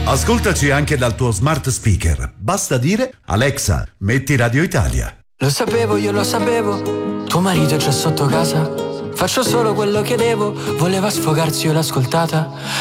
Ascoltaci anche dal tuo smart speaker. Basta dire: Alexa, metti Radio Italia. Lo sapevo, io lo sapevo, tuo marito è già sotto casa. Faccio solo quello che devo, voleva sfogarsi, io l'ho ascoltata.